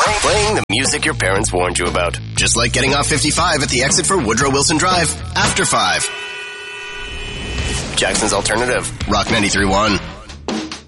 Playing the music your parents warned you about. Just like getting off 55 at the exit for Woodrow Wilson Drive after 5. Jackson's Alternative. Rock 93.1.